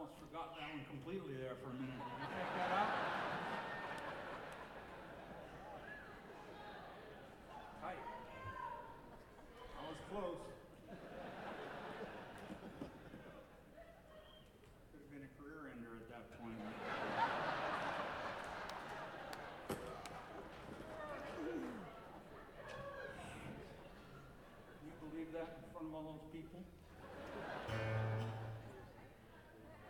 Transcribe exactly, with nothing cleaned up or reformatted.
almost forgot that one completely there for a minute. Did you take that out? Tight. I was close. Could have been a career ender at that point. Can you believe that in front of all those people?